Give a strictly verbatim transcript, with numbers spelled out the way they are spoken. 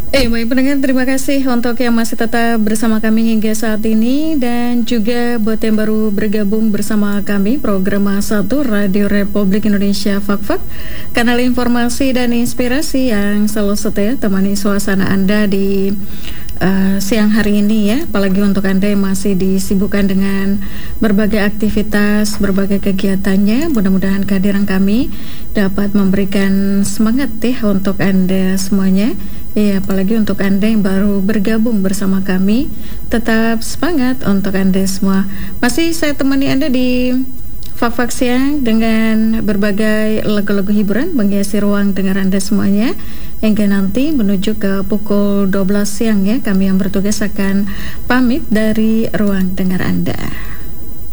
Eh, baik pendengar, terima kasih untuk yang masih tetap bersama kami hingga saat ini dan juga buat yang baru bergabung bersama kami program satu Radio Republik Indonesia Fak-Fak, kanal informasi dan inspirasi yang selalu setia temani suasana Anda di uh, siang hari ini ya, apalagi untuk Anda yang masih disibukkan dengan berbagai aktivitas, berbagai kegiatannya. Mudah-mudahan kehadiran kami dapat memberikan semangat ya untuk Anda semuanya. Ya, apalagi untuk Anda yang baru bergabung bersama kami, tetap semangat untuk Anda semua. Masih saya temani Anda di Fak-Fak Siang dengan berbagai lagu-lagu hiburan menghiasi ruang dengar Anda semuanya hingga nanti menuju ke pukul dua belas siang ya. Kami yang bertugas akan pamit dari ruang dengar Anda.